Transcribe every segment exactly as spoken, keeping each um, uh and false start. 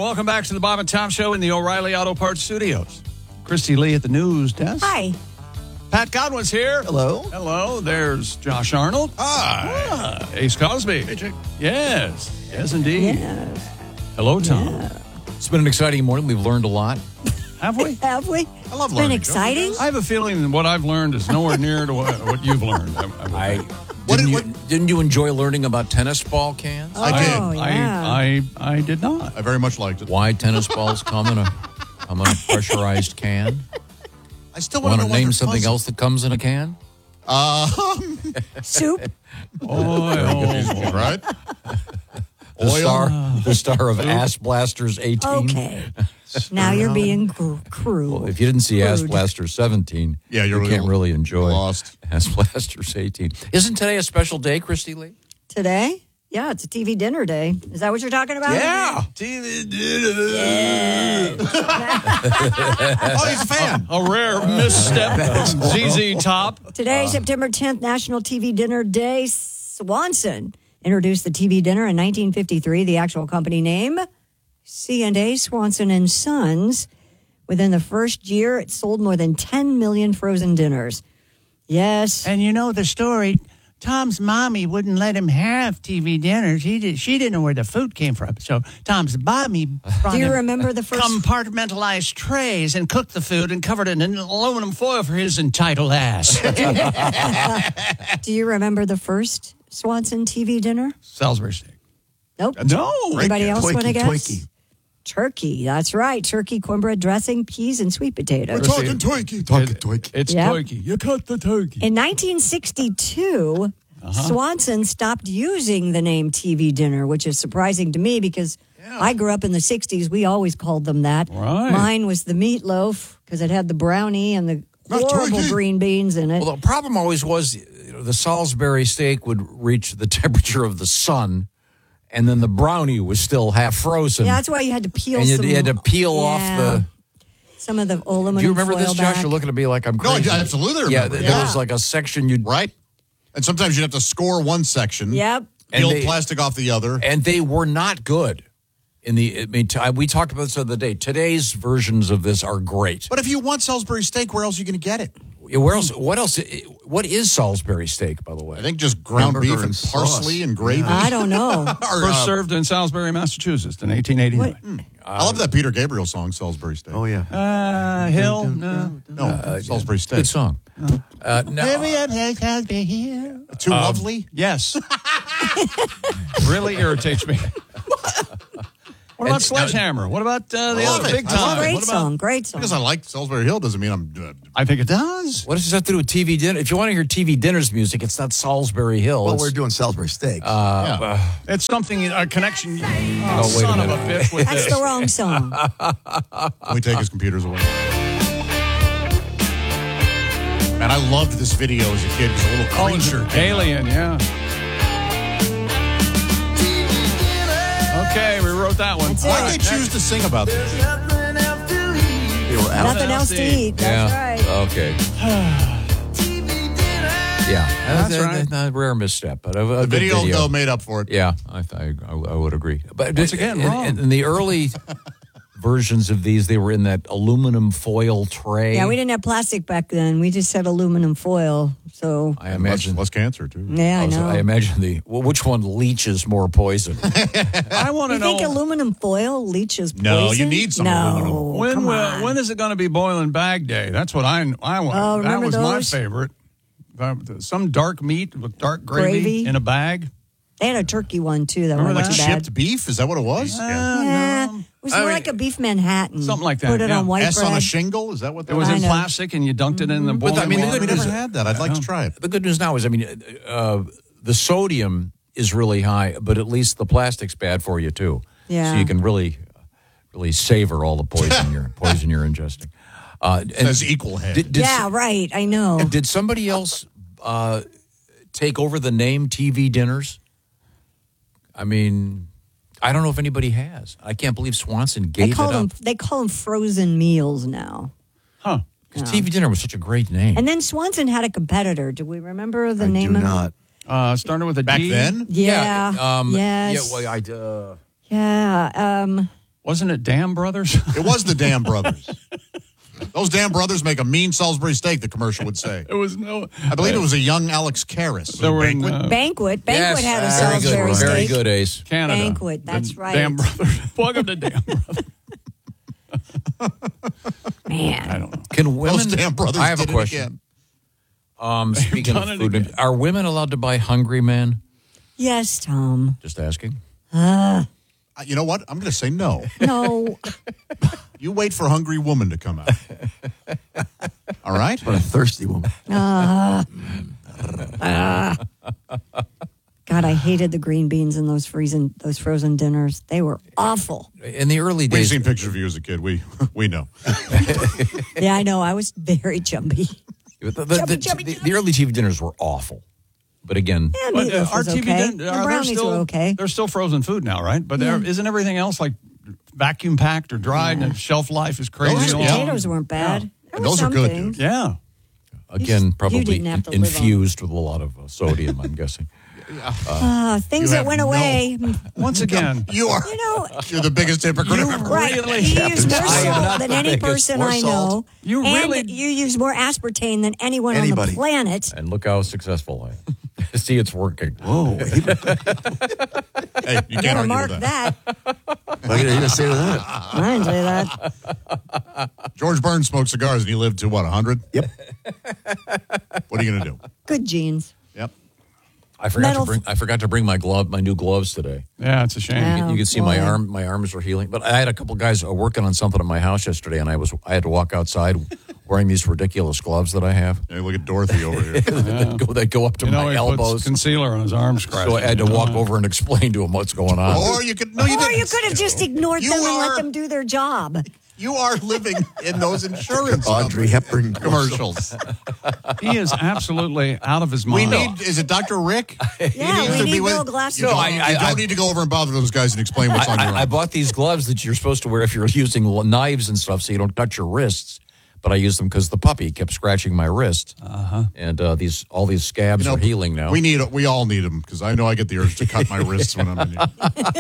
welcome back to the Bob and Tom Show in the O'Reilly Auto Parts Studios. Christy Lee at the news desk. Hi. Pat Godwin's here. Hello. Hello. There's Josh Arnold. Hi. Ah, Ace Cosby. Hey, Jake. Yes. Yes, indeed. Yes. Hello, Tom. Yeah. It's been an exciting morning. We've learned a lot. Have we? Have we? I love It's learning. been exciting. I have a feeling that what I've learned is nowhere near to what, what you've learned. I, I, I What didn't, did- you, what- didn't you enjoy learning about tennis ball cans? I did. Oh, yeah. I, I, I did not. I very much liked it. Why tennis balls come in a come in a pressurized can? I still want Want to to know name why something they're else that comes in a can? fuzzy. Um, Soup. Oh, right? The star, the star of Ass Blasters eighteen. Okay. Now you're being cr- cruel. Well, if you didn't see Ass Crude. Blasters seventeen, Yeah, you're you can't really enjoy lost. Ass Blasters eighteen. Isn't today a special day, Christy Lee? Today? Yeah, it's a T V dinner day. Is that what you're talking about? T V dinner. Oh, he's a fan. A rare misstep from Z Z Top. Today, September tenth, National T V Dinner Day. Swanson introduced the T V dinner in nineteen fifty-three. The actual company name, C and A Swanson and Sons. Within the first year, it sold more than ten million frozen dinners. Yes. And you know the story. Tom's mommy wouldn't let him have T V dinners. He did, she didn't know where the food came from. So Tom's mommy brought Do you him remember the first? compartmentalized trays and cooked the food and covered it in aluminum foil for his entitled ass. Do you remember the first Swanson T V dinner? Salisbury steak. Nope. No. Anybody else want to Twinkie, guess? Twinkie. Turkey. That's right. Turkey, cornbread dressing, peas, and sweet potatoes. We're talking Twinkie. Talking Twinkie. It's Yep. turkey. You cut the turkey. In nineteen sixty-two, Uh-huh. Swanson stopped using the name T V dinner, which is surprising to me because I grew up in the sixties. We always called them that. Right. Mine was the meatloaf because it had the brownie and the Not horrible Twinkie. green beans in it. Well, the problem always was you know, the Salisbury steak would reach the temperature of the sun, and then the brownie was still half frozen. yeah, that's why you had to peel and you, some. you had to peel off Yeah. the. some of the aluminum Do you remember foil this, Josh? back. You're looking at me like I'm No, I crazy. absolutely Yeah, remember. th- there Yeah. was like a section you'd Right? And sometimes you'd have to score one section. Yep. Peel And they- plastic off the other. and they were not good. In the, I mean, t- we talked about this the other day. Today's versions of this are great. But if you want Salisbury steak, where else are you going to get it? Yeah, Where else? What else? What is Salisbury steak, by the way? I think just ground Hamburger beef and and sauce. parsley and gravy. I don't know. Or, First uh, served in Salisbury, Massachusetts in eighteen eighty-nine. I love that Peter Gabriel song, Salisbury steak. Oh, yeah. Uh, Hill. No. No, Salisbury steak. Good song. Uh, no, Too lovely. Yes. Really irritates me. What about And- Sledgehammer? What about uh, the I love other it. big I love time? it. Great What about- song. Great song. Because I like Salisbury Hill doesn't mean I'm. Uh, I think it does. what does this have to do with T V dinner? If you want to hear T V dinners music, it's not Salisbury Hill. Well, It's- we're doing Salisbury steak. yeah. It's something, a connection. Oh, wait a son of a minute. bitch with That's this. the wrong song. Can we take his computers away? Man, I loved this video as a kid. It was a little Oh, creature. Alien, yeah. Okay, we wrote that one. That's it. Why'd they choose to sing about this? they were out. Nothing else to eat. That's yeah. right. Okay. yeah. That's Uh, right. A rare misstep, but a, a The good video, video. though, made up for it. Yeah, I, I, I would agree. But Once again, in, wrong. in, in the early versions of these, they were in that aluminum foil tray. Yeah, we didn't have plastic back then. We just had aluminum foil. So, I Less, imagine. less cancer, too. yeah, I I, was- know. I imagine the well, which one leaches more poison? I want to you know think aluminum foil leaches poison? No, you need some no, aluminum. when come will, on. when is it going to be boiling bag day? That's what I I want. Oh, that remember was those? my favorite. Uh, Some dark meat with dark gravy, Gravy? in a bag. They had a turkey one, too. That Remember wasn't that? too bad. Shipped beef? Is that what it was? Yeah. It was I more mean, like a beef Manhattan. something like that, Put it yeah. on white S bread. on a shingle? Is that what It that was I in know. plastic, and you dunked it in the boiling I mean, the water. We good never news- had that. I'd like to try it. The good news now is, I mean, uh, the sodium is really high, but at least the plastic's bad for you too. Yeah. So you can really, really savor all the poison you're poison you're ingesting. Uh, and Says equal head. Did, did, yeah, right. I know. Did somebody else uh, take over the name T V dinners? I mean, I don't know if anybody has. I can't believe Swanson They gave it call them up. they call them frozen meals now. Huh. 'Cause T V dinner was such a great name. And then Swanson had a competitor. Do we remember the I name do of not. Uh, started with a Back D. then? Yeah. um, yes. Yeah. Well, I. Uh, Yeah. Um, Wasn't it Dam Brothers? It was the Dam Brothers. Those Dam Brothers make a mean Salisbury steak, the commercial would say. It was no. I believe it was a young Alex Karras. They were in, Banquet. uh, Banquet. Banquet had a very good, Salisbury steak. very good, Ace. Canada. Banquet, that's The right. Dam Brothers. Welcome to Dam Brothers. Man. I don't know. Can women? Those Dam Brothers I have did a it question. again. Um, speaking of done it food, again. are women allowed to buy Hungry Man? Yes, Tom. Just asking. Uh, You know what? I'm going to say no. No. You wait for Hungry Woman to come out. All right? What a thirsty woman. God, I hated the green beans in those freezing those frozen dinners. They were awful. In the early We've days, seen pictures of you as a kid. We we know. Yeah, I know. I was very jumpy. the, the, the, Chubby, chubby, the- the early T V dinners were awful. But again, Yeah, But uh, meatloaf our was T V okay. din- The are they brownies still were okay. They're still frozen food now, right? But Yeah. there isn't everything else like vacuum packed or dried, and shelf life is crazy. Those- long. yeah. Potatoes weren't bad. There And were those are some good, things. dude. Yeah. again, you probably didn't have to live on- infused with a lot of uh, sodium, I'm guessing. Ah, things You that have went no- away. Once again, You are. You know, You're the biggest hypocrite I've ever right. really you have use to- more I am salt not than the any biggest. person More I salt. know. You and really- you use more aspartame than anyone on Anybody. the planet. And look how successful I am. See, it's working. Whoa. He, Hey, you can't Gotta argue mark with that. that. what are you going to say to that? I didn't say that. George Burns smoked cigars and he lived to what, one hundred? Yep. What are you going to do? Good genes. Yep. I forgot Metal- to bring. I forgot to bring my glove, my new gloves today. yeah, it's a shame. Yeah. You can see my boy. arm. My arms were healing, but I had a couple guys uh, working on something at my house yesterday, and I was. I had to walk outside wearing these ridiculous gloves that I have. Hey, look at Dorothy over here. that, go, that go up to You know, my he elbows. puts concealer on his arm scratch. So I had to walk over and explain to him what's going on. Or you could. No, you Or didn't. you could have just ignored You them and are- let them do their job. You are living in those insurance Audrey Hepburn commercials. He is absolutely out of his We mind. need. Is it Doctor Rick? Yeah, He needs we to need be with- Bill Glasser. You don't, No, I- I- you don't I- need to go over and bother those guys and explain what's on I, your I, I arm. bought these gloves that you're supposed to wear if you're using l- knives and stuff, so you don't cut your wrists. But I used them because the puppy kept scratching my wrist, uh-huh. and uh, these all these scabs You know, are healing now. We need. We all need them because I know I get the urge to cut my wrists when I'm in here.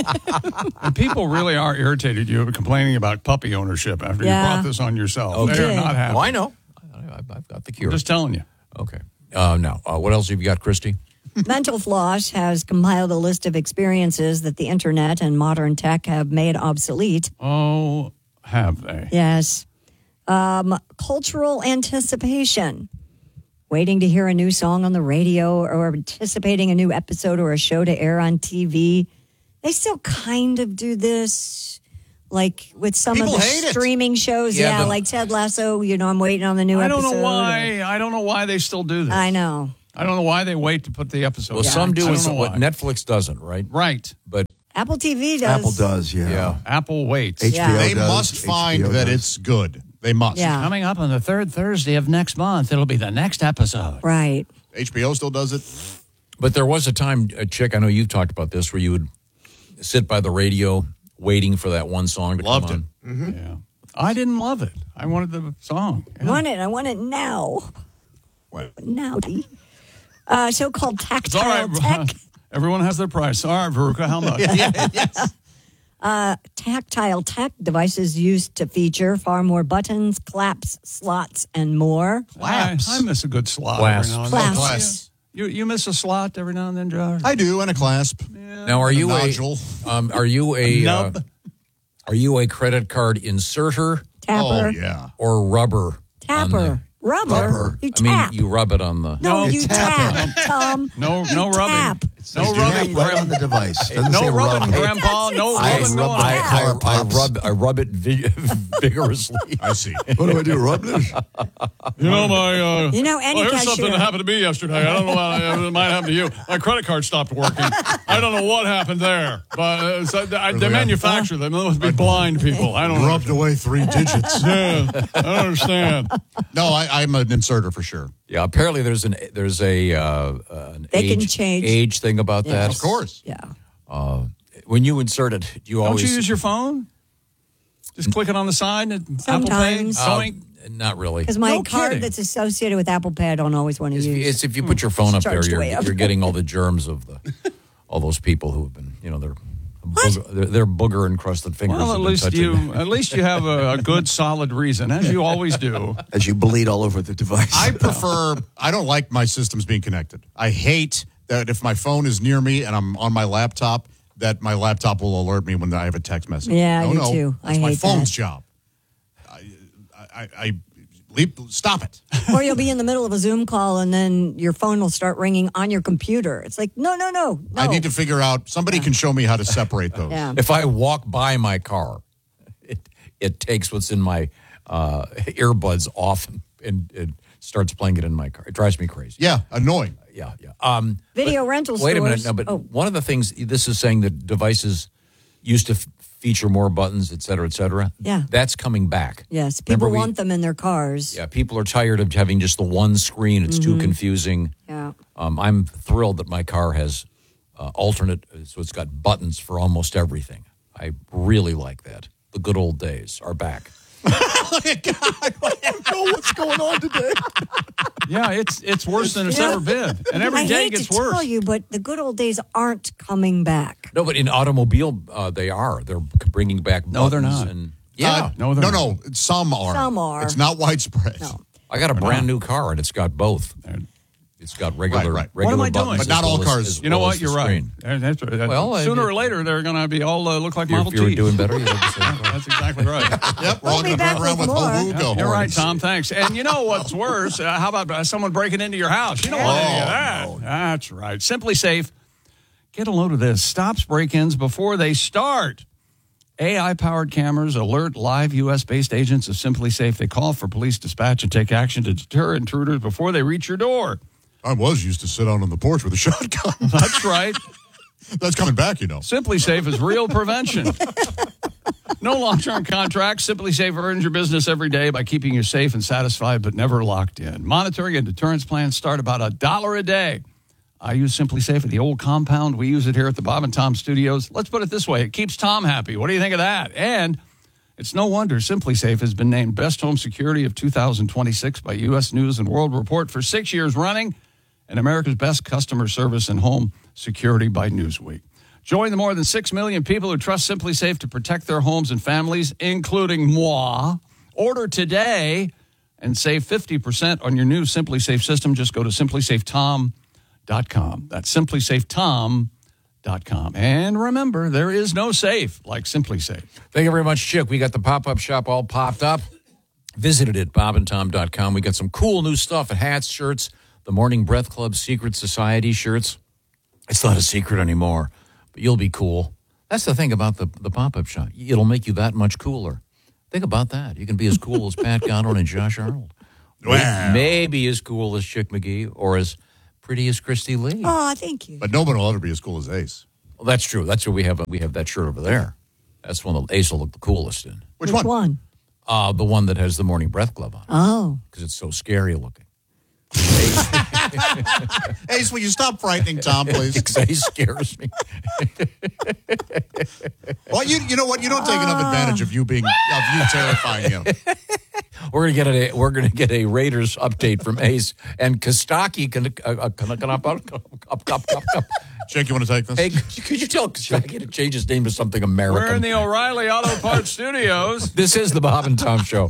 And people really are irritated you complaining about puppy ownership after Yeah. you brought this on yourself. Okay. They're did. not happy. Oh, I know. I, I, I've got the cure. I'm just telling you. okay. Uh, now, uh, what else have you got, Christy? Mental Floss has compiled a list of experiences that the internet and modern tech have made obsolete. Oh, have they? Yes. Um, cultural anticipation. Waiting to hear a new song on the radio or anticipating a new episode or a show to air on T V. They still kind of do this, like with some People of the hate it. streaming shows. Yeah, Yeah, but- like Ted Lasso. You know, I'm waiting on the new I don't episode. know why. I don't know why they still do this. I know. I don't know why they wait to put the episode. Well, out. some I do don't is know what why. Netflix doesn't, right? Right. But Apple T V does. Apple does, yeah. yeah, Apple waits. H B O Yeah. They does. must find H B O that does. it's good. They must. Yeah. Coming up on the third Thursday of next month, it'll be the next episode. Right. H B O still does it. but there was a time, uh, Chick. I know you've talked about this, where you would sit by the radio waiting for that one song to Loved come it. on. Yeah. I didn't love it. I wanted the song. I want it. I want it now. Well, Now. Uh, so-called It's tactile all right. tech. Everyone has their price. All right, Veruca, how much? Tactile tech devices used to feature far more buttons, claps, slots, and more. I, I miss a good slot Clasps. every now and then. Clasps. Class. You you miss a slot every now and then, Josh? I do, and a clasp. Now, are you a nodule. um, are you a uh, Nub. are you a credit card inserter Tapper. Oh yeah. or rubber? on Tapper. Rubber. Rubber. You the- I tap. mean, you rub it on the. no, No, you tap tap, Tom. No, You no rubbing. tap. No Just rubbing, right on Grandpa. the device. Doesn't No say rubbing, rub. Grandpa. No I rubbing. rub going my on. I, I, I Pops. rub I rub it vi- vigorously. I see. What do I do? Rub this? You know my. Uh, You know, any well, here's cashier. something that happened to me yesterday. I don't know what it might happen to you. My credit card stopped working. I don't know what happened there, but uh, so they, they manufacture them. They must be blind people. I don't know. Rubbed away three digits. Yeah, I don't understand. No, I, I'm an inserter for sure. Yeah, apparently there's an there's a uh, an They can age, change. age thing about that. Of course. Yeah. When you insert it, you Don't always you use your phone? Just click it on the side and Apple Pay. Sometimes. Uh, Doink. not really. Because my No card kidding. that's associated with Apple Pay, I don't always want to It's, use. it's if you put your phone up there, Charged you're, way up. you're getting all the germs of the all those people who have been, you know, they're Booger, they're, they're booger encrusted fingers. Well, at have been least touching you me. at least you have a, a good solid reason, as you always do. As you bleed all over the device. I prefer, I don't like my systems being connected. I hate that if my phone is near me and I'm on my laptop, that my laptop will alert me when I have a text message. Yeah, no, you no, too. That's I my hate phone's that. job. I, I, I leap, stop it. Or you'll be in the middle of a Zoom call and then your phone will start ringing on your computer. It's like, no, no, no, no. I need to figure out, somebody can show me how to separate those. Yeah. If I walk by my car, it it takes what's in my uh, earbuds off and, and it starts playing it in my car. It drives me crazy. Yeah, annoying. Yeah, yeah. Um, Video but- rental Wait a minute. stores- No, but oh. one of the things, this is saying that devices used to f- feature more buttons, et cetera, et cetera. Yeah. That's coming back. Yes, people Remember we- want them in their cars. Yeah, people are tired of having just the one screen. It's too confusing. Yeah. Um, I'm thrilled that my car has uh, alternate, so it's got buttons for almost everything. I really like that. The good old days are back. What's going on today? Yeah, it's it's worse than it's Yeah. ever been, and every I day hate gets to worse. tell you, but the good old days aren't coming back. No, but in automobile, uh, they are. They're bringing back No, they're buttons not. And, yeah. Uh, No, no, they're no, not. Some are. Some are. It's not widespread. No. I got a brand new car, and it's got both. It's got regular, Right, right. regular What am I doing? buttons But not as all well as- cars- as You know well what? as the You're right. screen. Uh, that's- that's- Well, I- sooner or later, they're going to be all uh, look like If you're, Model if you're T. doing better, you have the same car. That's exactly right. Yep, we're We'll all be going to back drive around with with more. Hohugo You're right, horns. Tom. Thanks. And you know what's worse? Uh, how about uh, someone breaking into your house? You don't want any of that. That's right. Simply Safe. Get a load of this. Stops break-ins before they start. A I-powered cameras alert live U S-based agents of Simply Safe. They call for police dispatch and take action to deter intruders before they reach your door. I was used to sit out on the porch with a shotgun. That's right. That's coming back, you know. Simply Safe is real prevention. No long-term contracts. Simply Safe earns your business every day by keeping you safe and satisfied, but never locked in. Monitoring and deterrence plans start about a dollar a day. I use Simply Safe at the old compound. We use it here at the Bob and Tom Studios. Let's put it this way. It keeps Tom happy. What do you think of that? And it's no wonder Simply Safe has been named Best Home Security of two thousand twenty-six by U S News and World Report for six years running, and America's Best Customer Service and Home Security by Newsweek. Join the more than six million people who trust Simply Safe to protect their homes and families, including moi. Order today and save fifty percent on your new Simply Safe system. Just go to simply safe tom dot com. That's simply safe tom dot com. And remember, there is no safe like Simply Safe. Thank you very much, Chick. We got the pop-up shop all popped up. Visited at bob and tom dot com. We got some cool new stuff at hats, shirts, the Morning Breath Club Secret Society shirts. It's not a secret anymore, but you'll be cool. That's the thing about the, the pop-up shop. It'll make you that much cooler. Think about that. You can be as cool as Pat Godwin and Josh Arnold. Wow. Maybe as cool as Chick McGee or as pretty as Christy Lee. Oh, thank you. But no one will ever be as cool as Ace. Well, that's true. That's what we have. We have that shirt over there. That's one that Ace will look the coolest in. Which, Which one? one? Uh, the one that has the Morning Breath Club on it. Oh. Because it's so scary looking. Ace, will you stop frightening Tom, please? Because Ace scares me. Well, you you know what? You don't take enough advantage of you being of you terrifying him. We're gonna get a we're gonna get a Raiders update from Ace and Kostaki. Can, uh, can, can, up, up, up, up, up, up. Jake, you want to take this? Hey, could you, could you tell Kostaki to change his name to something American? We're in the O'Reilly Auto Parts Studios. This is the Bob and Tom Show.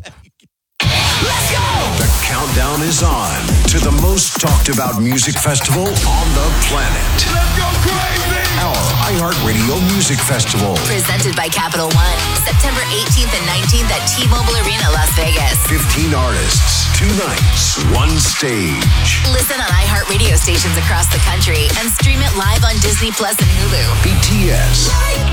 The countdown is on to the most talked about music festival on the planet. Let's go crazy! Our iHeartRadio Music Festival. Presented by Capital One, September eighteenth and nineteenth at T-Mobile Arena, Las Vegas. fifteen artists, two nights, one stage. Listen on iHeartRadio stations across the country and stream it live on Disney Plus and Hulu. B T S,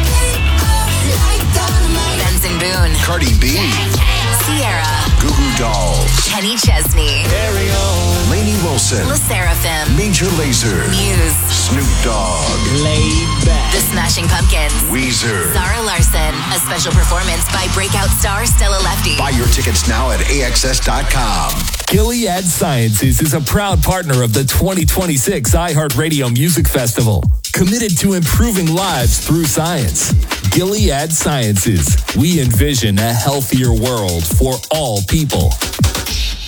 Benson Boone, Cardi B, Sierra, Goo Goo Dolls, Kenny Chesney, Lainey Wilson, La Seraphim, Major Lazer, Muse, Snoop Dogg, The Smashing Pumpkins, Weezer. Zara Larson, a special performance by breakout star Stella Lefty. Buy your tickets now at A X S dot com. Gilead Sciences is a proud partner of the twenty twenty-six iHeartRadio Music Festival, committed to improving lives through science. Gilead Sciences. We envision a healthier world for all people.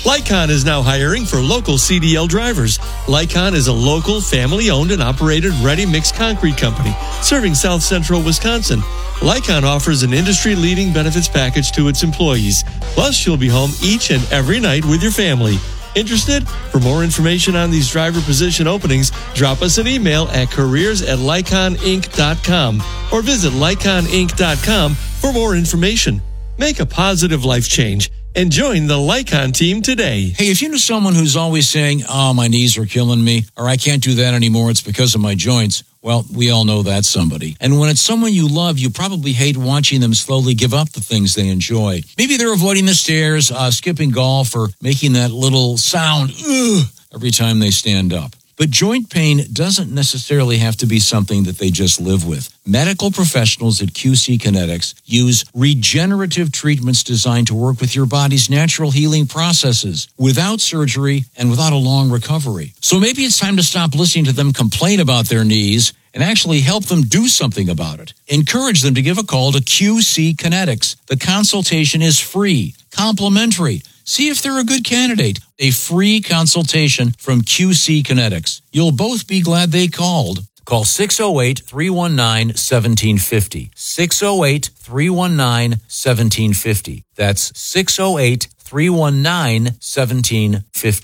Lycon is now hiring for local C D L drivers. Lycon is a local, family-owned and operated ready-mix concrete company serving South Central Wisconsin. Lycon offers an industry-leading benefits package to its employees. Plus, you'll be home each and every night with your family. Interested? For more information on these driver position openings, drop us an email at careers at lycon inc dot com or visit lycon inc dot com for more information. Make a positive life change and join the Lycon team today. Hey, if you know someone who's always saying, oh, my knees are killing me, or I can't do that anymore, it's because of my joints, well, we all know that's somebody. And when it's someone you love, you probably hate watching them slowly give up the things they enjoy. Maybe they're avoiding the stairs, uh, skipping golf, or making that little sound ugh, every time they stand up. But joint pain doesn't necessarily have to be something that they just live with. Medical professionals at Q C Kinetics use regenerative treatments designed to work with your body's natural healing processes without surgery and without a long recovery. So maybe it's time to stop listening to them complain about their knees and actually help them do something about it. Encourage them to give a call to Q C Kinetics. The consultation is free, complimentary. See if they're a good candidate. A free consultation from Q C Kinetics. You'll both be glad they called. Call six oh eight, three one nine, one seven five oh. six oh eight, three one nine, one seven five oh. That's six oh eight, three one nine, one seven five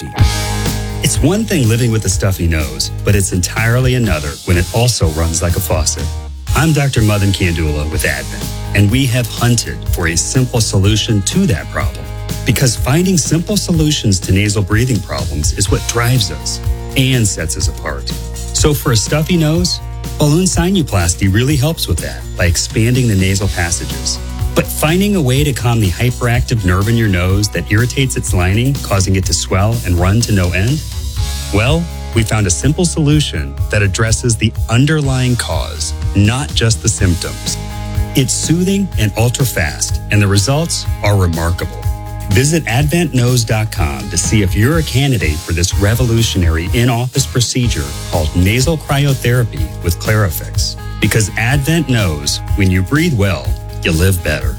oh. It's one thing living with a stuffy nose, but it's entirely another when it also runs like a faucet. I'm Doctor Madan Kandula with Advent, and we have hunted for a simple solution to that problem. Because finding simple solutions to nasal breathing problems is what drives us and sets us apart. So for a stuffy nose, balloon sinuplasty really helps with that by expanding the nasal passages. But finding a way to calm the hyperactive nerve in your nose that irritates its lining, causing it to swell and run to no end? Well, we found a simple solution that addresses the underlying cause, not just the symptoms. It's soothing and ultra-fast, and the results are remarkable. Visit advent nose dot com to see if you're a candidate for this revolutionary in-office procedure called nasal cryotherapy with Clarifix. Because Advent knows when you breathe well, you live better.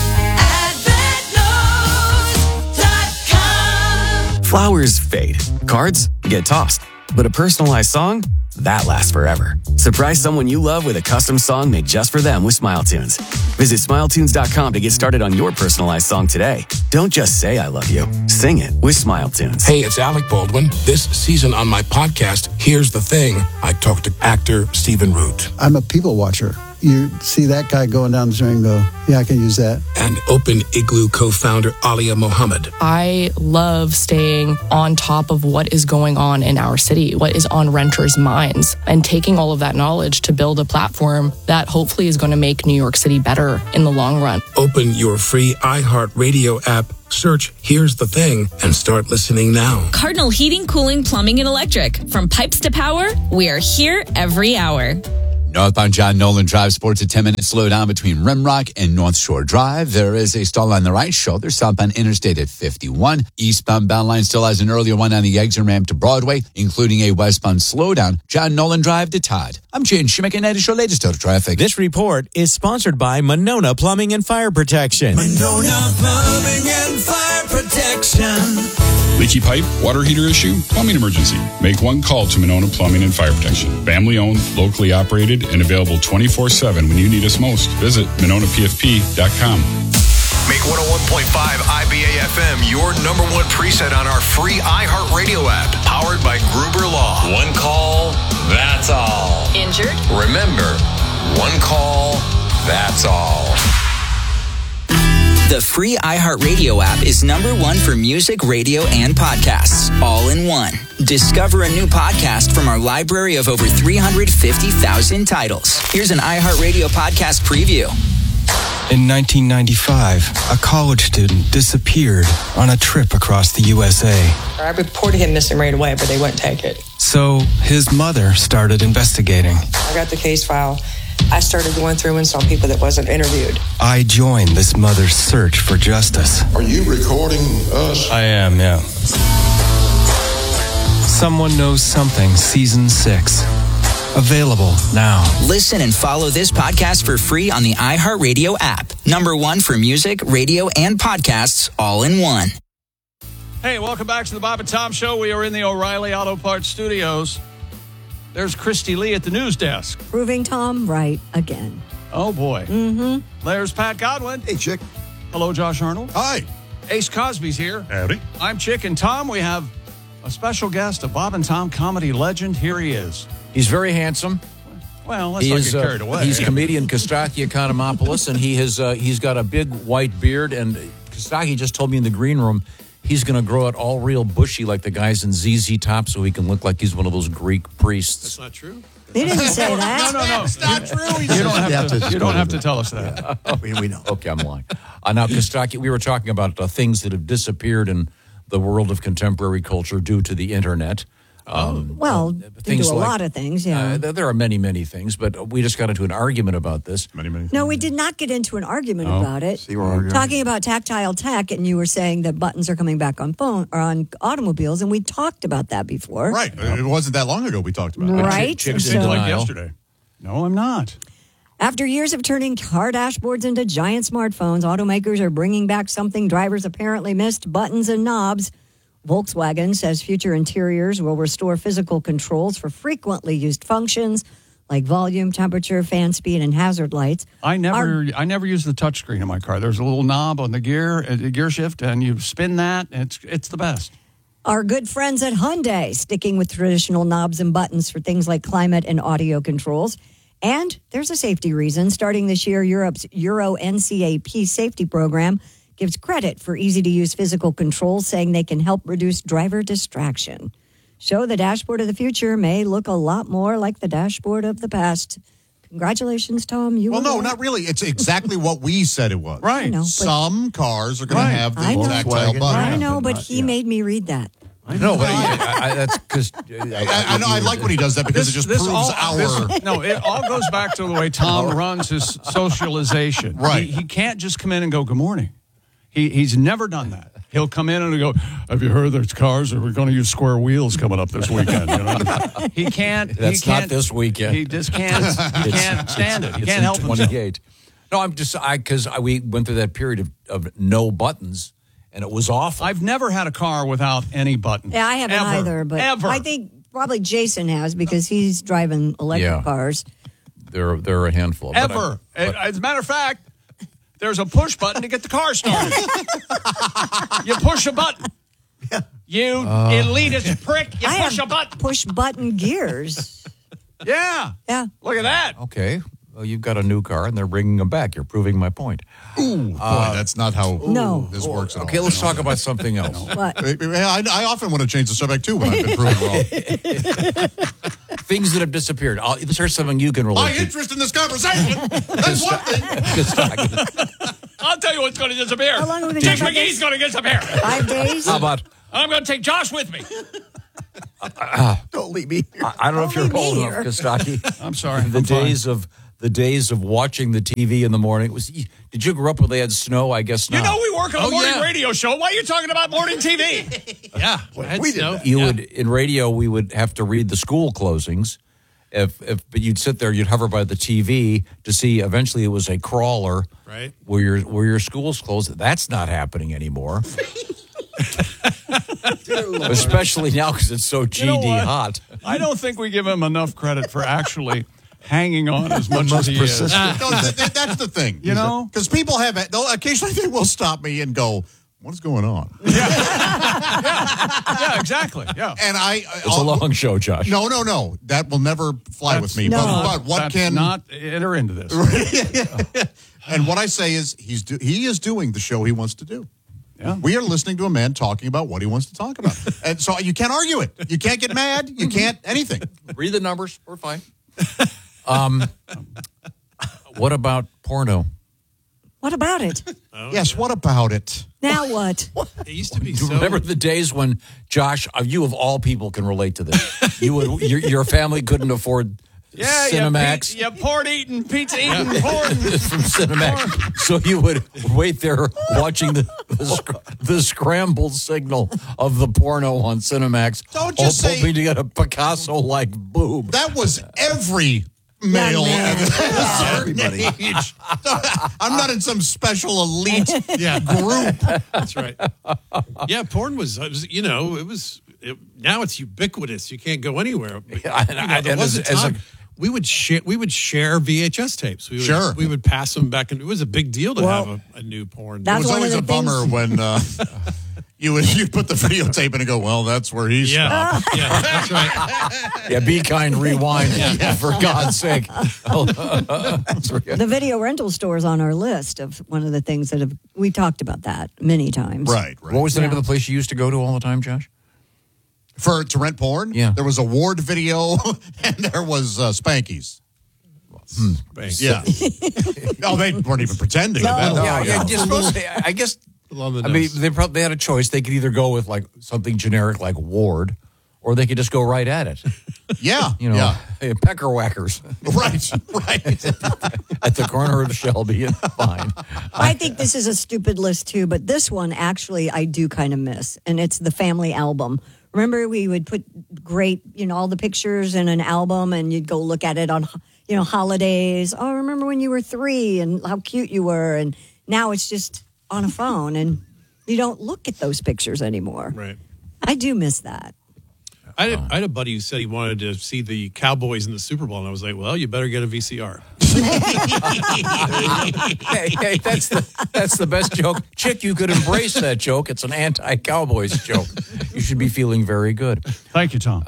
advent nose dot com. Flowers fade. Cards get tossed. But a personalized song? That lasts forever. Surprise someone you love with a custom song made just for them with SmileTunes. Visit smile tunes dot com to get started on your personalized song today. Don't just say I love you. Sing it with SmileTunes. Hey, it's Alec Baldwin. This season on my podcast, Here's the Thing, I talked to actor Stephen Root. I'm a people watcher. You see that guy going down the street and go, yeah, I can use that. And Open Igloo co-founder Alia Mohammed. I love staying on top of what is going on in our city, what is on renters' minds, and taking all of that knowledge to build a platform that hopefully is going to make New York City better in the long run. Open your free iHeartRadio app, search Here's the Thing, and start listening now. Cardinal Heating, Cooling, Plumbing, and Electric. From pipes to power, we are here every hour. Northbound John Nolan Drive sports a ten-minute slowdown between Rimrock and North Shore Drive. There is a stall on the right shoulder, southbound Interstate at fifty-one. Eastbound bound line still has an earlier one on the exit ramp to Broadway, including a westbound slowdown, John Nolan Drive to Todd. I'm Jane Schmick, and that is your latest total traffic. This report is sponsored by Monona Plumbing and Fire Protection. Monona Plumbing and Fire Protection. Leaky pipe, water heater issue, plumbing emergency. Make one call to Monona Plumbing and Fire Protection. Family owned, locally operated, and available twenty-four seven when you need us most. Visit monona p f p dot com. Make one oh one point five I B A F M your number one preset on our free iHeartRadio app, powered by Gruber Law. One call, that's all. Injured? Remember, one call, that's all. The free iHeartRadio app is number one for music, radio, and podcasts, all in one. Discover a new podcast from our library of over three hundred fifty thousand titles. Here's an iHeartRadio podcast preview. In nineteen ninety-five, a college student disappeared on a trip across the U S A. I reported him missing right away, but they wouldn't take it. So his mother started investigating. I got the case file. I started going through and saw people that wasn't interviewed. I joined this mother's search for justice. Are you recording us? I am, yeah. Someone Knows Something, Season six. Available now. Listen and follow this podcast for free on the iHeartRadio app. Number one for music, radio, and podcasts, all in one. Hey, welcome back to the Bob and Tom Show. We are in the O'Reilly Auto Parts studios. There's Christy Lee at the news desk. Proving Tom right again. Oh, boy. Mm-hmm. There's Pat Godwin. Hey, Chick. Hello, Josh Arnold. Hi. Ace Cosby's here. Howdy. I'm Chick, and Tom, we have a special guest, a Bob and Tom comedy legend. Here he is. He's very handsome. Well, let's He not is, get uh, carried away. He's comedian Kostaki Economopoulos, and he has uh, he's got a big white beard. And Kostaki just told me in the green room he's going to grow it all real bushy like the guys in Z Z Top, so he can look like he's one of those Greek priests. That's not true. They didn't say that. No, no, no. It's not true. You don't have to. You don't have to tell us that. we, we know. Okay, I'm lying. Uh, now, Kostaki, we were talking about uh, things that have disappeared in the world of contemporary culture due to the internet. Um, Well, uh, they do a like- lot of things, yeah. Uh, there there are many, many things, but we just got into an argument about this. Many, many. No, we did not get into an argument Oh. about it. See, we're arguing. Talking about tactile tech, and you were saying that buttons are coming back on phone or on automobiles, and we talked about that before. Right. It wasn't that long ago we talked about it. Right. Chicks in So- Like denial. yesterday. No, I'm not. After years of turning car dashboards into giant smartphones, automakers are bringing back something drivers apparently missed: buttons and knobs. Volkswagen says future interiors will restore physical controls for frequently used functions like volume, temperature, fan speed, and hazard lights. I never, I never use the touchscreen in my car. There's a little knob on the gear, uh, the gear shift, and you spin that. And it's it's the best. Our good friends at Hyundai sticking with traditional knobs and buttons for things like climate and audio controls. And there's a safety reason. Starting this year, Europe's Euro N C A P safety program gives credit for easy-to-use physical controls, saying they can help reduce driver distraction. So the dashboard of the future may look a lot more like the dashboard of the past. Congratulations, Tom. You Well, were no, right. not really. It's exactly what we said it was. Right. I know, but- Some cars are going Right. to have the I know. tactile button. I know, but not- he yeah. made me read that. No, but I, I, that's because I, I know. I like when he does that because it just proves all, our. this- no, it all goes back to the way Tom runs his socialization. Right. He, he can't just come in and go, good morning. He He's never done that. He'll come in and he'll go, have you heard there's cars or we're going to use square wheels coming up this weekend? You know? He can't. That's he can't, not this weekend. He just can't. He It's- can't stand it. He it's can't in help himself. twenty-eight. No, I'm just I because we went through that period of, of no buttons, and it was awful. I've never had a car without any buttons. Yeah, I haven't Ever. either, but Ever. I think probably Jason has because he's driving electric Yeah. cars. There, there are a handful. But I- Ever. but- As a matter of fact, there's a push button to get the car started. You push a button. You Uh. elitist prick. You I push have a button. push button gears. Yeah. Yeah. Look at that. okay, well, you've got a new car, and they're bringing them back. You're proving my point. Ooh, boy, that's not how No. this works at Okay, all. let's talk about something else. What? I, I often want to change the subject too when I've been proven wrong. Things that have disappeared. I'll, here's something you can My relate to. interest in this conversation. That's one thing. Just talking. I'll tell you what's going to disappear. How long have we been Dick talking about McGee's this? going to disappear. Five days? How about? I'm going to take Josh with me. Don't leave me here. I, I don't know if you're Only old me enough, here. Kostaki. I'm sorry. The I'm fine. days of the days of watching the T V in the morning. It was. Did you grow up where they had snow? I guess not. You know we work on a Oh, morning yeah. radio show. Why are you talking about morning T V? Yeah. We did that. You would in radio. We would have to read the school closings. If if but you'd sit there, you'd hover by the T V to see. Eventually, it was a crawler. Right. Where your where your school's closed. That's not happening anymore. Especially now because it's so G D You know what? hot. I don't think we give him enough credit for actually hanging on as much as he is. No, th- th- that's the thing. You know? Because people have it. They'll, occasionally they will stop me and go, what is going on? Yeah, exactly. Yeah. And I. It's a long show, Josh. No, no, no. That will never fly with me. No. But, but what That's can. not enter into this. And what I say is he's do, he is doing the show he wants to do. Yeah. We are listening to a man talking about what he wants to talk about. And so you can't argue it. You can't get mad. You can't anything. Read the numbers. We're fine. Um, what about porno? What about it? Yes, what about it? Now what? It used to be You so. remember the days when Josh, uh, you of all people can relate to this. You would your, your family couldn't afford Yeah, Cinemax You, pe- you porn eating, pizza eating, porn. from Cinemax, so you would wait there watching the the, sc- the scrambled signal of the porno on Cinemax, Don't just hoping say- to get a Picasso like boob. That was every male man. at a certain Everybody. age. I'm not in some special elite Yeah. group. That's right. Yeah, porn was, it was, you know, it was, it, now it's ubiquitous. You can't go anywhere. But, Yeah, and you know, I- there and was as- a as a- time. we would share we would share V H S tapes. We would, Sure. We would pass them back, and it was a big deal to Well, have a, a new porn. It that's was one always of a the bummer things- when uh, you would you put the videotape in and go, well, that's where he yeah, stopped. yeah, that's right. Yeah, be kind, rewind, for God's sake. The video rental stores on our list of one of the things that have we talked about that many times. Right, right. What was the name Yeah. of the place you used to go to all the time, Josh? For to rent porn, Yeah. there was a Ward Video and there was uh, Spanky's. Thanks. Yeah. No, they weren't even pretending. No. That- Yeah, yeah, yeah. you're supposed to, I guess. On the I mean, nose. they probably they had a choice. They could either go with like something generic like Ward, or they could just go right at it. Yeah. You know, yeah. hey, pecker whackers Right, right. at the corner of Shelby and Fine. I think this is a stupid list too, but this one actually I do kind of miss, and it's the family album. Remember, we would put great, you know, all the pictures in an album, and you'd go look at it on, you know, holidays. Oh, remember when you were three and how cute you were, and now it's just on a phone, and you don't look at those pictures anymore. Right. I do miss that. I had, I had a buddy who said he wanted to see the Cowboys in the Super Bowl, and I was like, well, you better get a V C R. hey, hey, that's the that's the best joke. Chick, you could embrace that joke. It's an anti-Cowboys joke. You should be feeling very good. Thank you, Tom.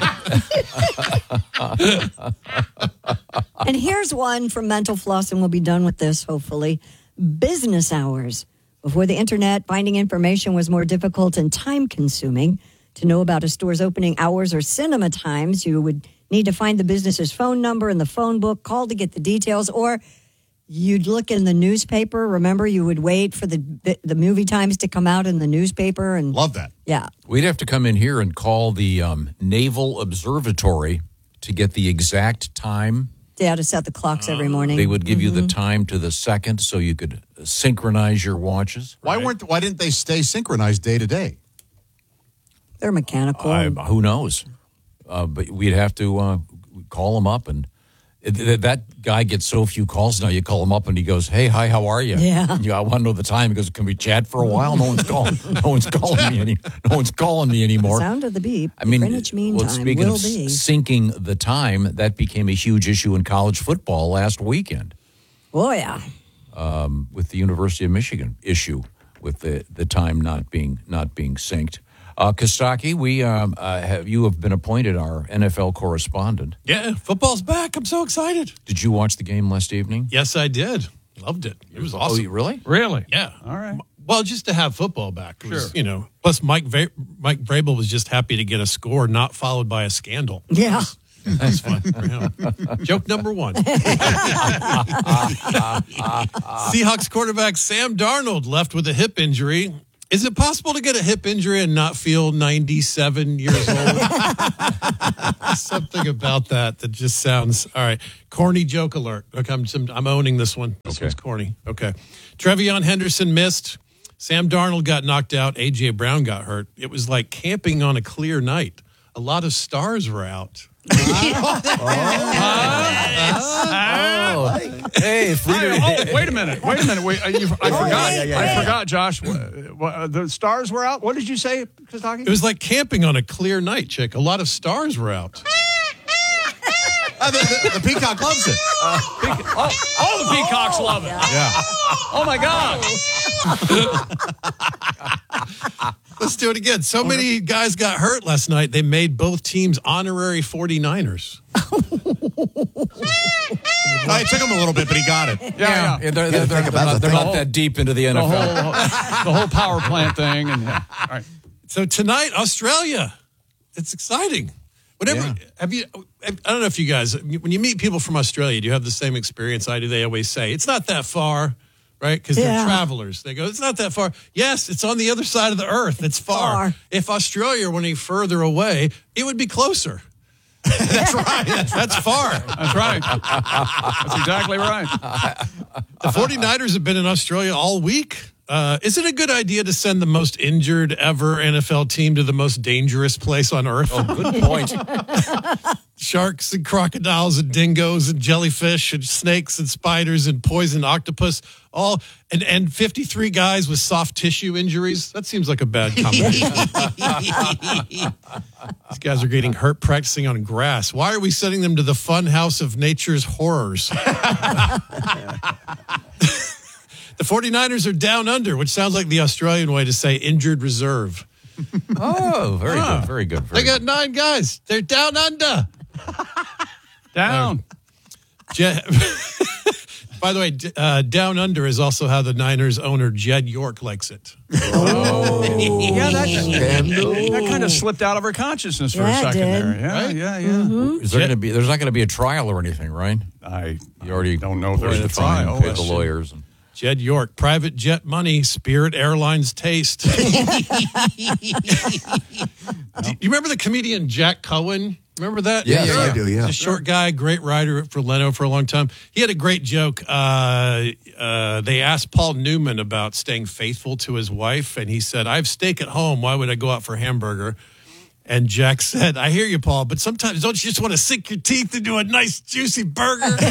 And here's one from Mental Floss, and we'll be done with this, hopefully. Business hours. Before the internet, finding information was more difficult and time-consuming. To know about a store's opening hours or cinema times, you would need to find the business's phone number in the phone book, call to get the details, or you'd look in the newspaper. Remember, you would wait for the the movie times to come out in the newspaper. And Love that. yeah. We'd have to come in here and call the um, Naval Observatory to get the exact time. They had to set the clocks every morning. They would give you the time to the second so you could synchronize your watches. Why weren't why didn't they stay synchronized day to day? They're mechanical. I, who knows? Uh, but we'd have to uh, call him up, and it, it- that guy gets so few calls now. You call him up, and he goes, "Hey, hi, how are you?" Yeah. You, I want to know the time. He goes, "Can we chat for a while?" No one's calling. No one's calling me any. No one's calling me The anymore. sound of the beep. I mean, Greenwich Mean well, Time speaking will of be. syncing the time, that became a huge issue in college football last weekend Oh, yeah. um, with the University of Michigan issue with the, the time not being not being synced. Uh, Kostaki, we um, uh, have you have been appointed our N F L correspondent. Yeah, football's back. I'm so excited. Did you watch the game last evening? Yes, I did. Loved it. It was Oh, awesome. you really? Really? Yeah. All right. Well, just to have football back. Was, Sure. You know, plus Mike Va- Mike Vrabel was just happy to get a score not followed by a scandal. Yeah. That's fun for him. Joke number one. Seahawks quarterback Sam Darnold left with a hip injury. Is it possible to get a hip injury and not feel ninety-seven years old? Something about that that just sounds, all right. Corny joke alert. Okay, I'm, I'm owning this one. This Okay. one's corny. Okay. Trevion Henderson missed. Sam Darnold got knocked out. A J. Brown got hurt. It was like camping on a clear night. A lot of stars were out. Hey, Hey, oh, wait a minute. Wait a minute. Wait, uh, you, I forgot. yeah, yeah, I yeah. forgot, Josh. Wha- wha- the stars were out. What did you say, Kostaki? It was like camping on a clear night, chick. A lot of stars were out. Uh, the, the, the peacock loves it. Uh, peac- oh, all the peacocks love it. Yeah. Oh, my God. Let's do it again. So many guys got hurt last night, they made both teams honorary forty-niners. Uh, it took him a little bit, but he got it. Yeah, yeah. They're, they're, they're, they're not, they're not that deep into the N The F L. whole, the whole power plant thing. And yeah. All right. So tonight, Australia. It's exciting. Whatever. Yeah. Have you? I don't know if you guys, when you meet people from Australia, do you have the same experience I do? They always say it's not that far, right? Because Yeah. they're travelers. They go, it's not that far. Yes, it's on the other side of the earth. It's far. Far. If Australia were any further away, it would be closer. That's right. That's, that's far. That's right. That's exactly right. The forty-niners have been in Australia all week. Uh, is it a good idea to send the most injured ever N F L team to the most dangerous place on earth? Oh, good point. sharks and crocodiles and dingoes and jellyfish and snakes and spiders and poison octopus. All and, and fifty-three guys with soft tissue injuries. That seems like a bad combination. These guys are getting hurt practicing on grass. Why are we sending them to the fun house of nature's horrors? The 49ers are down under, which sounds like the Australian way to say injured reserve. Oh, very Ah. good. Very good. Very They got nine guys. They're down under. Down. Je- By the way, d- uh, down under is also how the Niners owner Jed York likes it. Oh. Yeah, that, that kind of slipped out of her consciousness for Yeah, a it second did. there. Yeah, Right? yeah, yeah. Mm-hmm. Is there going to be? There's not going to be a trial or anything, right? I You already don't know if there's paid a the fine, trial. paid the That's- lawyers. And, Jed York, private jet money, Spirit Airlines taste. Do you remember the comedian Jack Cohen? Remember that? Yeah, yeah, I do, yeah. He's a short guy, great writer for Leno for a long time. He had a great joke. Uh, uh, they asked Paul Newman about staying faithful to his wife, and he said, I have steak at home. Why would I go out for a hamburger? And Jack said, I hear you, Paul, but sometimes don't you just want to sink your teeth into a nice, juicy burger? And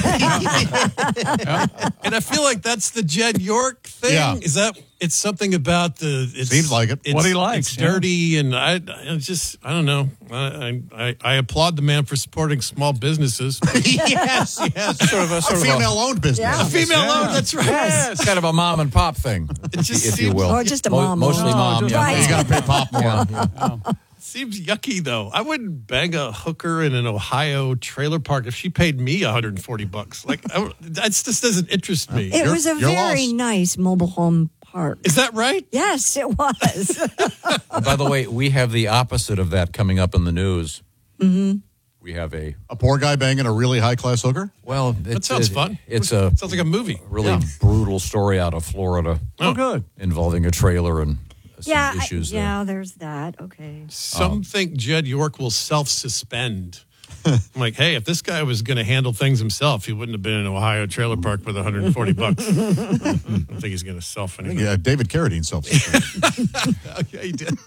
I feel like that's the Jed York thing. Yeah. Is that, it's something about the, it's, Seems like it. It's, What he likes, It's yeah. dirty, and I, I just, I don't know. I, I, I applaud the man for supporting small businesses. yes, yes. Sort of a- a sort of a- female-owned business. Yeah. A female Yeah. owned, that's right. Yes. it's kind of a mom and pop thing, It just if you seems- will. Or just a Mo- mom. Mostly Oh, mom. just- Yeah. right. You got to pay pop more. Yeah, yeah. Seems yucky, though. I wouldn't bang a hooker in an Ohio trailer park if she paid me one hundred forty bucks. Like, I, that just doesn't interest me. It You're- was a you're very lost. nice mobile home park. Is that right? Yes, it was. And by the way, we have the opposite of that coming up in the news. Mm-hmm. We have a A poor guy banging a really high-class hooker? well. That It's, sounds it- fun. It's a Sounds like a movie. really Yeah. brutal story out of Florida Oh, good. involving a trailer and some yeah, I- issues there. yeah, there's that. Okay. Some think Jed York will self-suspend. I'm like, hey, if this guy was going to handle things himself, he wouldn't have been in an Ohio trailer park with one hundred forty bucks. I don't think he's going to self anything. Yeah, David Carradine self. Okay, he did.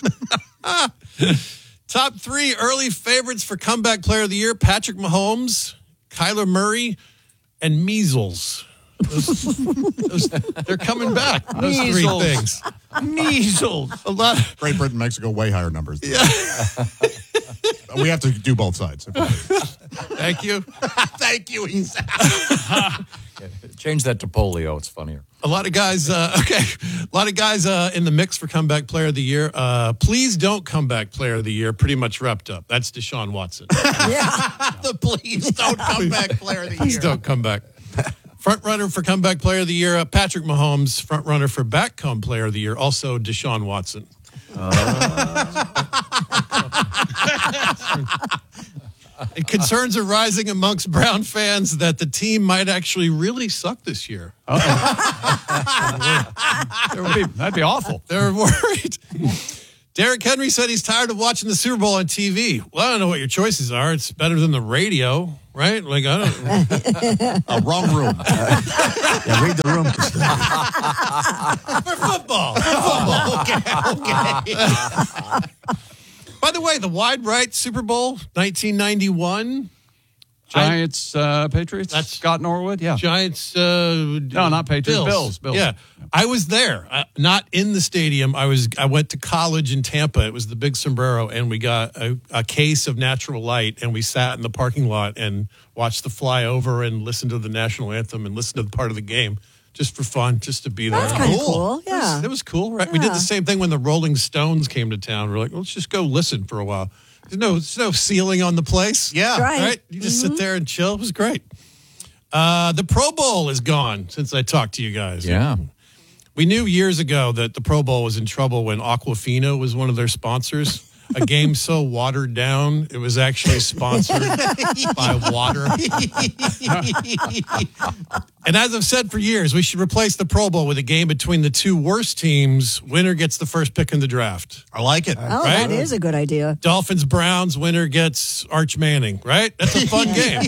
Top three early favorites for comeback player of the year: Patrick Mahomes, Kyler Murray, and measles. Those, those, they're coming back. Those Measles. three things. Measles. A lot. Great Britain, Mexico, way higher numbers. Yeah. We have to do both sides. Thank you. Thank you, Ethan. Change that to polio. It's funnier. A lot of guys, uh, okay, a lot of guys uh, in the mix for comeback player of the year. Uh, please don't comeback player of the year. Pretty much wrapped up. That's Deshaun Watson. The please don't come back player of the Please year. don't come back. Front runner for comeback player of the year, uh, Patrick Mahomes. Front runner for back come player of the year, also Deshaun Watson. And concerns are rising amongst Brown fans that the team might actually really suck this year. That would be, that'd be awful. They're worried. Derrick Henry said he's tired of watching the Super Bowl on T V. Well, I don't know what your choices are. It's better than the radio, right? Like, I don't Uh, wrong room. Yeah, read the room. For football. For football. Okay, okay. By the way, the wide right Super Bowl, nineteen ninety-one. Giants, uh, Patriots. That's- Scott Norwood. Yeah. Giants. Uh, No, not Patriots. Bills. Bills. Yeah, I was there, uh, not in the stadium. I was. I went to college in Tampa. It was the Big Sombrero, and we got a, a case of natural light, and we sat in the parking lot and watched the flyover and listened to the national anthem and listened to the part of the game, just for fun, just to be there. That's kind of cool. It was, Yeah. it was cool, right? We did Yeah. the same thing when the Rolling Stones came to town. We're like, well, let's just go listen for a while. There's no, there's no ceiling on the place. Yeah. Right. You just sit there and chill. It was great. Uh, the Pro Bowl is gone since I talked to you guys. Yeah. We knew years ago that the Pro Bowl was in trouble when Aquafina was one of their sponsors. A game so watered down, it was actually sponsored by water. And as I've said for years, we should replace the Pro Bowl with a game between the two worst teams. Winner gets the first pick in the draft. I like it. Oh, Right? that is a good idea. Dolphins, Browns, winner gets Arch Manning, right? That's a fun game.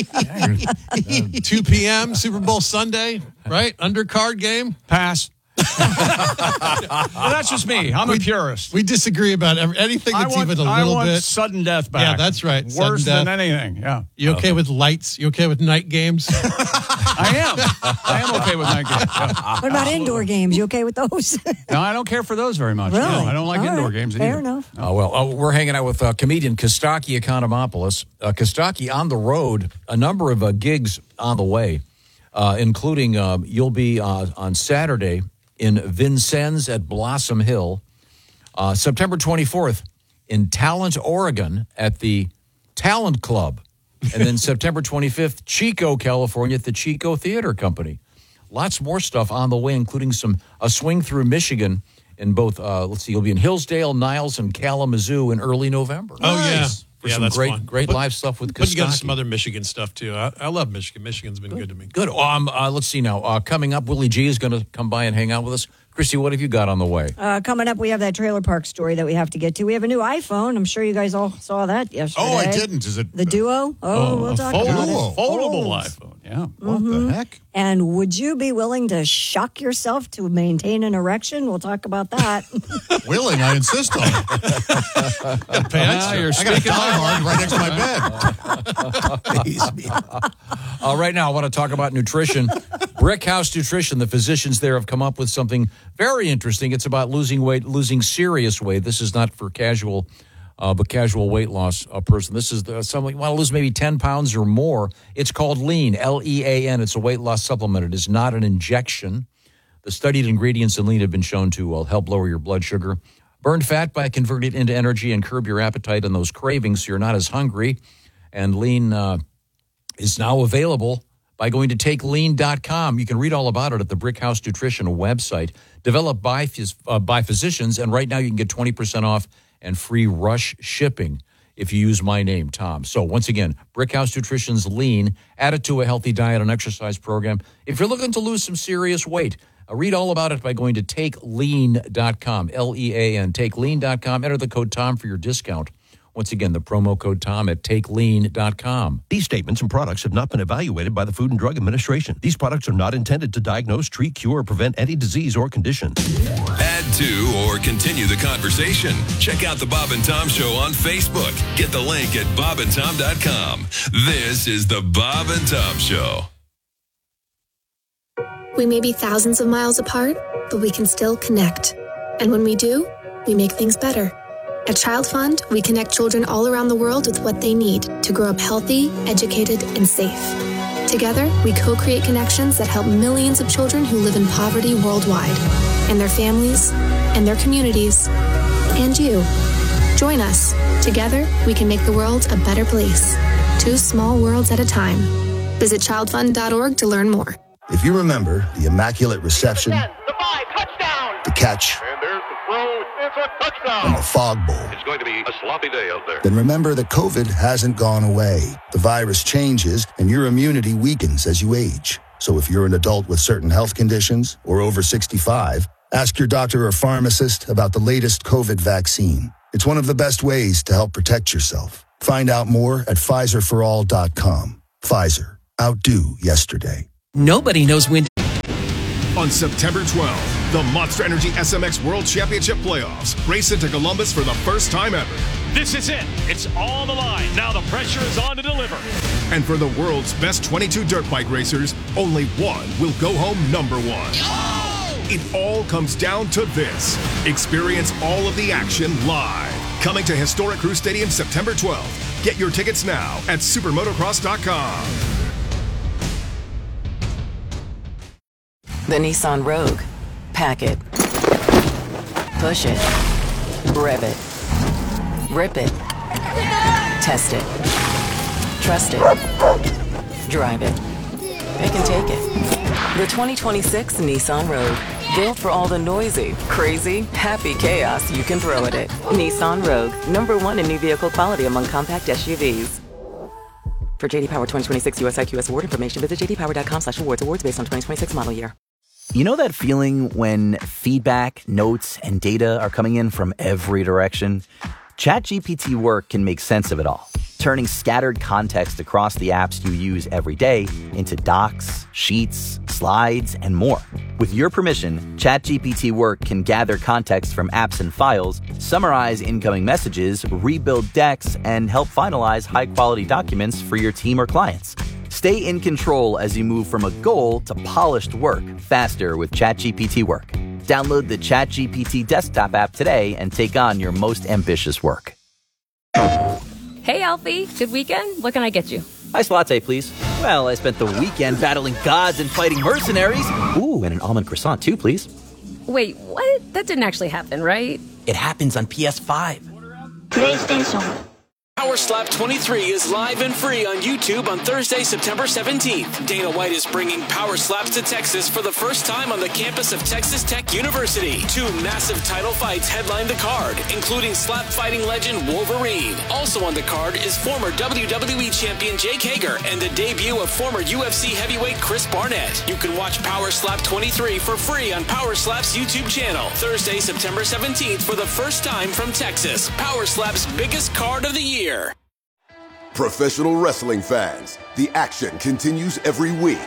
two p.m., Super Bowl Sunday, right? Undercard game. Pass. Well, that's just me. I'm a purist. We disagree about every, anything I that's want, even a I little want bit. sudden death back. Yeah, that's right. Worse Sudden than death. anything. Yeah. You okay with lights? You okay with night games? I am. I am okay with night games. Yeah. What about indoor games? You okay with those? No, I don't care for those very much. Really? No, I don't like All indoor right. games Fair either. enough. Oh, well, uh, we're hanging out with uh, comedian Kostaki Economopoulos. Uh, Kostaki on the road, a number of uh, gigs on the way, uh, including uh, you'll be uh, on Saturday in Vincennes at Blossom Hill, uh, September twenty-fourth in Talent, Oregon at the Talent Club, and then September twenty-fifth, Chico, California at the Chico Theater Company. Lots more stuff on the way, including some a swing through Michigan in both, uh, let's see, you'll be in Hillsdale, Niles, and Kalamazoo in early November. Oh, yeah. For yeah, some that's great, fun. great But- live stuff with But you got Kostaki. some other Michigan stuff, too. I, I love Michigan. Michigan's been good, to me. Good. Um, uh, let's see now. Uh, coming up, Willie G is going to come by and hang out with us. Christy, what have you got on the way? Uh, coming up, we have that trailer park story that we have to get to. We have a new iPhone. I'm sure you guys all saw that yesterday. Oh, I didn't. Is it the Duo? Oh, Oh, we'll a talk foldable, about it. foldable Folds. iPhone. Yeah. What the heck? And would you be willing to shock yourself to maintain an erection? We'll talk about that. Willing, I insist on it. Now you're I got a speaking Die my Hard right next to my bed. Uh, right now, I want to talk about nutrition. Brick House Nutrition, the physicians there have come up with something very interesting. It's about losing weight, losing serious weight. This is not for casual, uh, but casual weight loss uh, person. This is the, something you want to lose maybe ten pounds or more. It's called Lean, L E A N. It's a weight loss supplement. It is not an injection. The studied ingredients in Lean have been shown to uh, help lower your blood sugar, burn fat by converting it into energy, and curb your appetite and those cravings so you're not as hungry. And Lean uh, is now available by going to take lean dot com. You can read all about it at the Brick House Nutrition website, developed by, phys- uh, by physicians, and right now you can get twenty percent off and free rush shipping if you use my name, Tom. So once again, Brick House Nutrition's Lean, add it to a healthy diet and exercise program. If you're looking to lose some serious weight, uh, read all about it by going to take lean dot com, L E A N, take lean dot com. Enter the code Tom for your discount. Once again, the promo code Tom at take lean dot com. These statements and products have not been evaluated by the Food and Drug Administration. These products are not intended to diagnose, treat, cure, or prevent any disease or condition. Add to or continue the conversation. Check out the Bob and Tom Show on Facebook. Get the link at bob and tom dot com. This is the Bob and Tom Show. We may be thousands of miles apart, but we can still connect. And when we do, we make things better. At Child Fund, we connect children all around the world with what they need to grow up healthy, educated, and safe. Together, we co-create connections that help millions of children who live in poverty worldwide, and their families, and their communities, and you. Join us. Together, we can make the world a better place. Two small worlds at a time. Visit child fund dot org to learn more. If you remember the Immaculate Reception, the catch, and the fog bowl, It's going to be a sloppy day out there. then remember that COVID hasn't gone away. The virus changes, and your immunity weakens as you age. So if you're an adult with certain health conditions or over sixty-five, ask your doctor or pharmacist about the latest COVID vaccine. It's one of the best ways to help protect yourself. Find out more at Pfizer for all dot com. Pfizer. Outdo yesterday. Nobody knows when. On September twelfth, the Monster Energy S M X World Championship Playoffs race into Columbus for the first time ever. This is it. It's on the line. Now the pressure is on to deliver. And for the world's best twenty-two dirt bike racers, only one will go home number one. It all comes down to this. Experience all of the action live. Coming to Historic Crew Stadium September twelfth. Get your tickets now at supermotocross dot com. The Nissan Rogue. Pack it. Push it. Rev it. Rip it. Test it. Trust it. Drive it. It can take it. The twenty twenty-six Nissan Rogue. Built for all the noisy, crazy, happy chaos you can throw at it. Nissan Rogue. Number one in new vehicle quality among compact S U Vs. For J D Power twenty twenty-six U S I Q S award information, visit j d power dot com slash awards. Awards based on twenty twenty-six model year. You know that feeling when feedback, notes, and data are coming in from every direction? ChatGPT Work can make sense of it all, turning scattered context across the apps you use every day into docs, sheets, slides, and more. With your permission, ChatGPT Work can gather context from apps and files, summarize incoming messages, rebuild decks, and help finalize high-quality documents for your team or clients. Stay in control as you move from a goal to polished work faster with ChatGPT Work. Download the ChatGPT desktop app today and take on your most ambitious work. Hey, Alfie. Good weekend? What can I get you? Iced latte, please. Well, I spent the weekend battling gods and fighting mercenaries. Ooh, and an almond croissant, too, please. Wait, what? That didn't actually happen, right? It happens on P S five. PlayStation. Power Slap twenty-three is live and free on YouTube on Thursday, September seventeenth. Dana White is bringing Power Slaps to Texas for the first time on the campus of Texas Tech University. Two massive title fights headline the card, including slap fighting legend Wolverine. Also on the card is former W W E champion Jake Hager and the debut of former U F C heavyweight Chris Barnett. You can watch Power Slap twenty-three for free on Power Slap's YouTube channel. Thursday, September seventeenth for the first time from Texas. Power Slap's biggest card of the year. Professional wrestling fans, the action continues every week.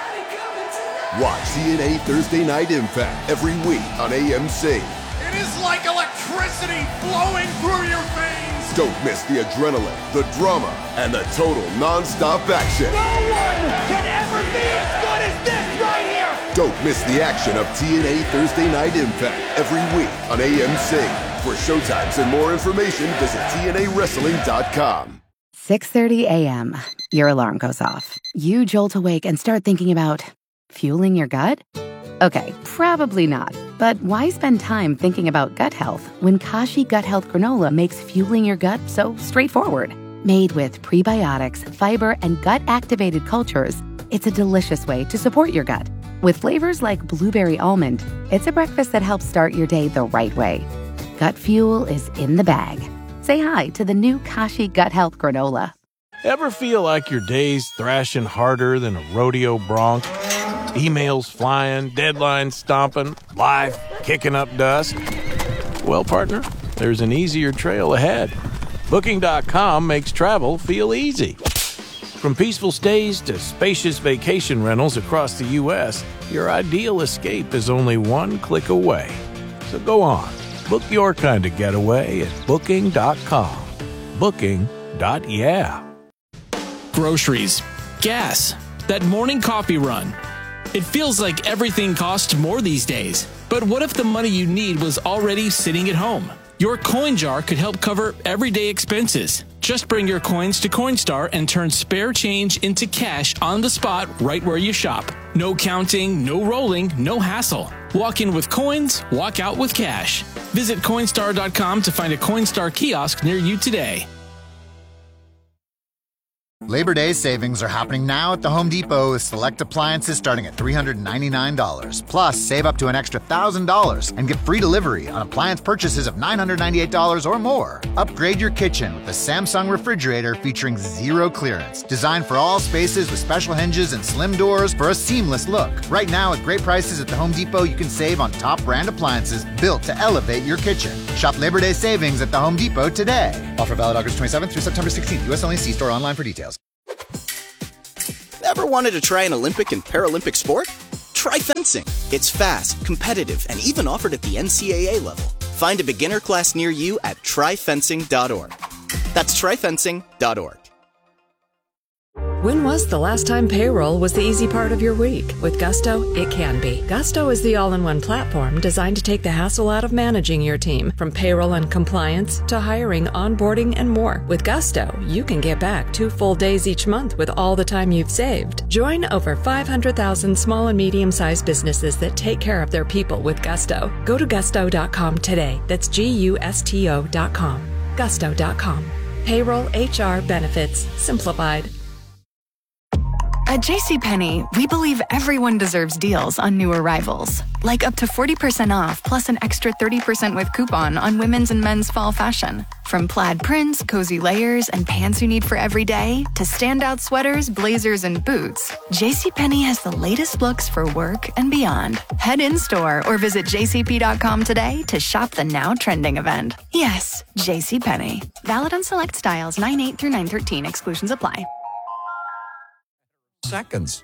Watch T N A Thursday Night Impact every week on A M C. It is like electricity flowing through your veins. Don't miss the adrenaline, the drama, and the total non-stop action. No one can ever be as good as this right here. Don't miss the action of T N A Thursday Night Impact every week on A M C. For showtimes and more information, visit T N A wrestling dot com. six thirty a.m. Your alarm goes off. You jolt awake and start thinking about fueling your gut? Okay, probably not. But why spend time thinking about gut health when Kashi Gut Health Granola makes fueling your gut so straightforward? Made with prebiotics, fiber, and gut-activated cultures, it's a delicious way to support your gut. With flavors like blueberry almond, it's a breakfast that helps start your day the right way. Gut fuel is in the bag. Say hi to the new Kashi Gut Health Granola. Ever feel like your day's thrashing harder than a rodeo bronc? Emails flying, deadlines stomping, life kicking up dust? Well, partner, there's an easier trail ahead. Booking dot com makes travel feel easy. From peaceful stays to spacious vacation rentals across the U S, your ideal escape is only one click away. So go on. Book your kind of getaway at Booking dot com. Booking. Yeah. Groceries, gas, that morning coffee run. It feels like everything costs more these days. But what if the money you need was already sitting at home? Your coin jar could help cover everyday expenses. Just bring your coins to Coinstar and turn spare change into cash on the spot right where you shop. No counting, no rolling, no hassle. Walk in with coins, walk out with cash. Visit Coinstar dot com to find a Coinstar kiosk near you today. Labor Day savings are happening now at the Home Depot with select appliances starting at three hundred ninety-nine dollars. Plus, save up to an extra one thousand dollars and get free delivery on appliance purchases of nine hundred ninety-eight dollars or more. Upgrade your kitchen with the Samsung refrigerator featuring zero clearance. Designed for all spaces with special hinges and slim doors for a seamless look. Right now, at great prices at the Home Depot, you can save on top brand appliances built to elevate your kitchen. Shop Labor Day savings at the Home Depot today. Offer valid August twenty-seventh through September sixteenth. U S only. See store online for details. Ever wanted to try an Olympic and Paralympic sport? Try fencing. It's fast, competitive, and even offered at the N C A A level. Find a beginner class near you at try fencing dot org. That's try fencing dot org. When was the last time payroll was the easy part of your week? With Gusto, it can be. Gusto is the all-in-one platform designed to take the hassle out of managing your team, from payroll and compliance to hiring, onboarding, and more. With Gusto, you can get back two full days each month with all the time you've saved. Join over five hundred thousand small and medium-sized businesses that take care of their people with Gusto. Go to gusto dot com today. That's G U S T O dot com. gusto dot com. Payroll, H R, benefits, simplified. At JCPenney, we believe everyone deserves deals on new arrivals. Like up to forty percent off plus an extra thirty percent with coupon on women's and men's fall fashion. From plaid prints, cozy layers, and pants you need for every day, to standout sweaters, blazers, and boots, JCPenney has the latest looks for work and beyond. Head in-store or visit j c p dot com today to shop the now trending event. Yes, JCPenney. Valid on select styles nine eight through nine thirteen. Exclusions apply. Seconds.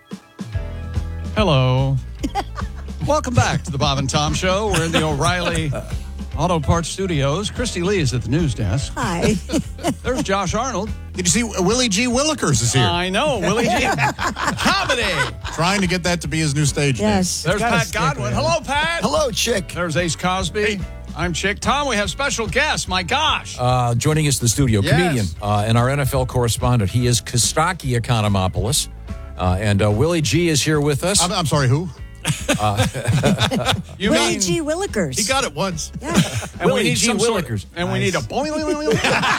Hello. Welcome back to the Bob and Tom Show. We're in the O'Reilly Auto Parts Studios. Christy Lee is at the news desk. Hi. There's Josh Arnold. Did you see Willie G. Willikers is here? I know, Willie G. Comedy. Trying to get that to be his new stage name. Yes. There's Pat Godwin. Hello, Pat. Hello, Chick. There's Ace Cosby. Hey. I'm Chick. Tom, we have special guests. My gosh. Uh, joining us in the studio, Yes. comedian uh, and our N F L correspondent. He is Kostaki Economopoulos. Uh, and uh, Willie G is here with us. I'm, I'm sorry, who? Uh, you Willie mean, G. Willikers. He got it once. Yeah. and Willie we need G. some sort- Willikers. and we Nice. need a boing, boing, boing,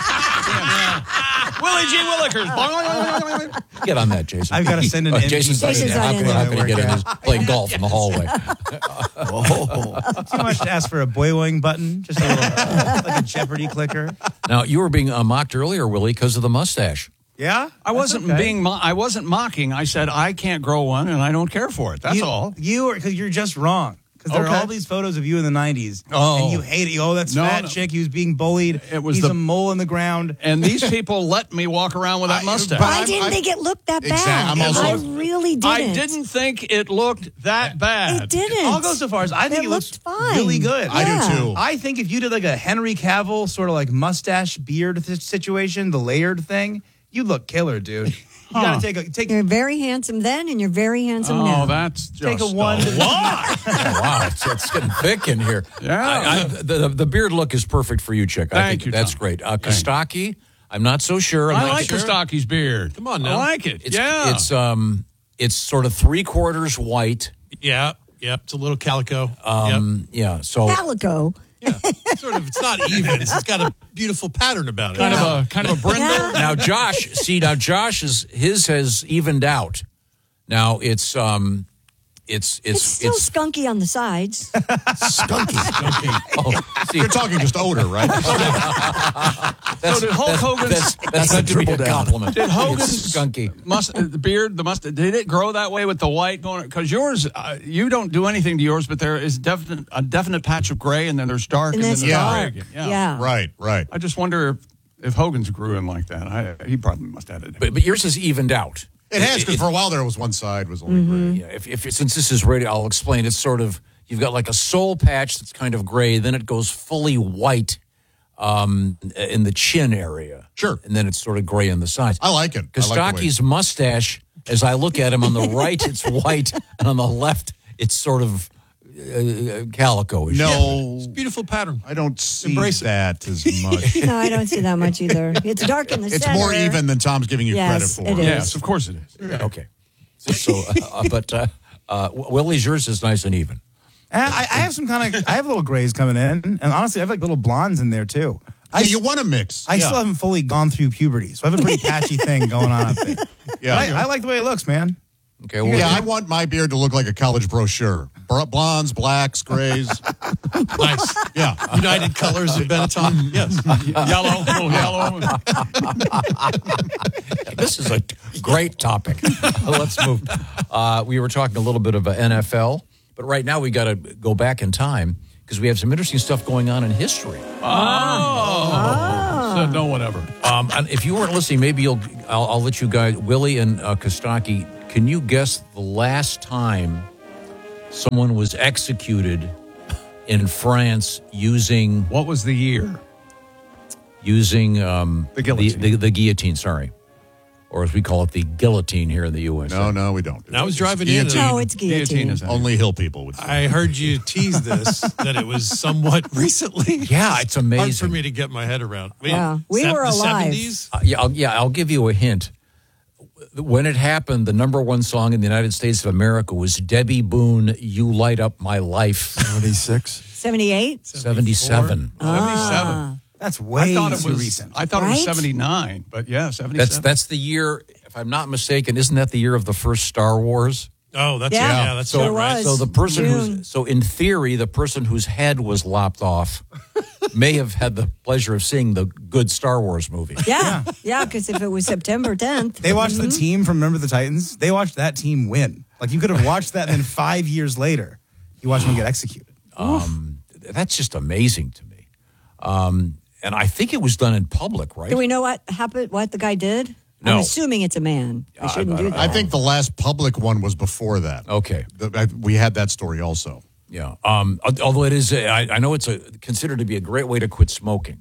boing. Willie G. Willikers. Boing, boing, boing, boing, boing. Get on that, Jason. I've got to send an Uh, in- Jason's not Jason's gonna- not how in can- how there. can he get in? He's playing golf in the hallway. Oh. Too much to ask for a boing button, just a little, like a Jeopardy clicker. Now, you were being uh, mocked earlier, Willie, because of the mustache. Yeah, I wasn't okay. being. Mo- I wasn't mocking. I said I can't grow one, and I don't care for it. That's you, all. You are because you're just wrong. Because there Okay. are all these photos of you in the nineties, Oh. and you hate it. Oh, that's No, fat no. chick. He was being bullied. It was He's the- a mole in the ground. And these people let me walk around with that I- mustache. but I I'm- didn't I- think it looked that bad. Exactly. I'm also- I really didn't. I didn't think it looked that bad. It didn't. I'll go so far as I think It he looks looked fine. really good. I Yeah. do too. I think if you did like a Henry Cavill sort of like mustache beard th- situation, the layered thing, you look killer, dude. You Huh. gotta take a take. You're very handsome then, and you're very handsome Oh, now. that's just Take a one. A lot. Oh, wow, it's, it's getting thick in here. Yeah. I, I, the, the beard look is perfect for you, Chick. I Thank think you, that's Tom. great. Uh, Thank you. Kostaki, I'm not so sure. I'm I not like sure. Kostaki's beard. Come on I now. like it. It's, yeah. It's um, it's sort of three quarters white. Yeah, yep. It's a little calico. Um, yeah. So Calico. Sort of. It's not even. It's got a beautiful pattern about it. kind of a kind of a Brenda. Yeah. now, Josh, see now, Josh is his has evened out. Now it's um, it's It's it's still skunky on the sides. skunky. skunky. Oh, see, You're talking just odor, right? that's, So did Hulk that's, Hogan's- That's, that's meant to be a compliment. Did Hogan's It's skunky? Must the beard the must did it grow that way with the white going? Because yours, uh, you don't do anything to yours, but there is definite a definite patch of gray, and then there's dark, And and, that's then there's dark. gray. Yeah. Yeah. Right, right. I just wonder if, if Hogan's grew him like that. I, he probably must have it. But, but yours is evened out. It has, because for a while there was one side was only gray. Yeah, if, if since this is radio, I'll explain. It's sort of you've got like a soul patch that's kind of gray, then it goes fully white um, in the chin area. Sure, and then it's sort of gray on the sides. I like it. I like the way- Kostaki's mustache, as I look at him, on the right it's white, and on the left it's sort of uh, calico. No, It's a beautiful pattern. I don't see Embrace it. that as much. No, I don't see that much either. It's dark in the It's center. more even than Tom's giving you Yes, credit for. it is. Yes, of course it is. Yeah, okay. So, so uh, but uh, uh, Willie's yours is nice and even. And I, I have some kind of I have little grays coming in, and honestly, I have like little blondes in there too. I, Yeah, you want to mix. I yeah. still haven't fully gone through puberty, so I have a pretty patchy thing going on up there. Yeah, But I, I like the way it looks, man. Okay. Well, yeah, I want my beard to look like a college brochure. Br- Blondes, blacks, grays. Nice. Yeah. United Colors of Benetton. Yes. Yellow, little yellow. This is a great topic. Let's move. Uh, we were talking a little bit of N F L, but right now we got to go back in time because we have some interesting stuff going on in history. Oh. So, no, whatever. Um, and if you weren't listening, maybe you'll. I'll, I'll let you guys. Willie and uh, Kostaki, can you guess the last time someone was executed in France using What was the year? using um, The guillotine. The, the, the guillotine? Sorry, or as we call it, the guillotine here in the U S. No, no, we don't. I was It's driving in. guillotine. No, it's guillotine. is Only hill people would say. I heard you tease this, that it was somewhat recently. Yeah, it's amazing. Hard for me to get my head around. I mean, Yeah, we se- were the alive. seventies? Uh, yeah, I'll, yeah, I'll give you a hint. When it happened, the number one song in the United States of America was Debbie Boone, "You Light Up My Life." seventy-six seventy-eight? seventy-seven. seventy-seven. That's way I thought it too was. recent. I thought it was Right? seventy-nine, but yeah, seventy-seven. That's that's the year. If I'm not mistaken, isn't that the year of the first Star Wars? Oh, that's Yeah, yeah, that's so, sure right. was. So the person June. who's so in theory, the person whose head was lopped off may have had the pleasure of seeing the good Star Wars movie. Yeah, yeah, because if it was September tenth. They watched the team from Remember the Titans. They watched that team win. Like you could have watched that, and then five years later, you watch them get executed. Um, that's just amazing to me. Um, and I think it was done in public, right? Do we know what happened, what the guy did? No. I'm assuming it's a man. I shouldn't do that. I think the last public one was before that. Okay. The- I- we had that story also. Yeah. Um, al- although it is, a, I, I know it's a, considered to be a great way to quit smoking.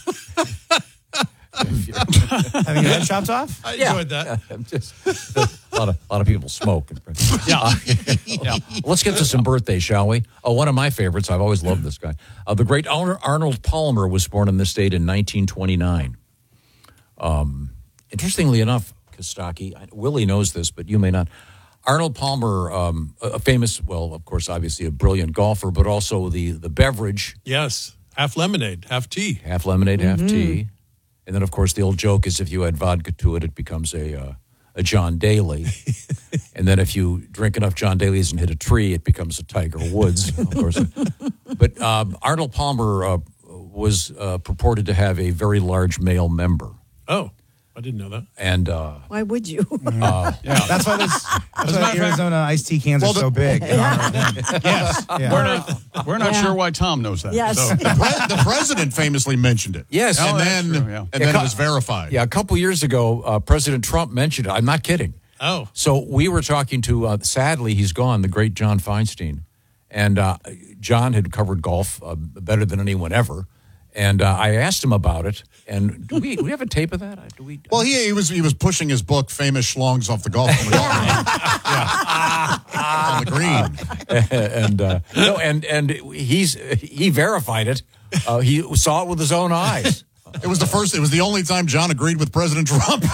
Having your head chopped off? I Yeah. enjoyed that. Yeah, I'm just, a lot of a lot of people smoke. Yeah. yeah. Let's get to some birthdays, shall we? Oh, one of my favorites. I've always loved this guy. Uh, the great Ar- Arnold Palmer was born in this state in nineteen twenty-nine. Um, interestingly enough, Kostaki, I- Willie knows this, but you may not. Arnold Palmer, um, a, a famous, well, of course, obviously a brilliant golfer, but also the the beverage, Yes. Half lemonade, half tea. half lemonade, half tea. And then, of course, the old joke is if you add vodka to it, it becomes a uh, a John Daly. And then if you drink enough John Daly's and hit a tree, it becomes a Tiger Woods, of course. But um, Arnold Palmer uh, was uh, purported to have a very large male member. Oh, I didn't know that. And uh, Why would you? uh, Yeah, that's why this. That's why Arizona iced tea cans Well, are so the- big. in honor of him. Yes. Yeah. We're not, we're not Yeah. sure why Tom knows that. Yes. So- The, pre- the president famously mentioned it. Yes. And Oh, that's then, true, yeah. and Yeah, then co- it was verified. yeah, a couple years ago, uh, President Trump mentioned it. I'm not kidding. Oh. So we were talking to, uh, sadly, he's gone, the great John Feinstein. And uh, John had covered golf uh, better than anyone ever. And uh, I asked him about it. And do we, do we have a tape of that? Uh, Do we? Well, he, he was he was pushing his book, Famous Schlongs Off the Golf on the, golf yeah. on the green. and uh, no, and and he's he verified it. Uh, he saw it with his own eyes. It was the first, it was the only time John agreed with President Trump.